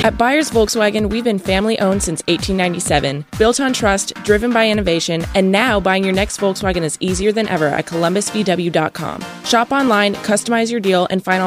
At Byers Volkswagen, we've been family-owned since 1897, built on trust, driven by innovation, and now buying your next Volkswagen is easier than ever at columbusvw.com. Shop online, customize your deal, and find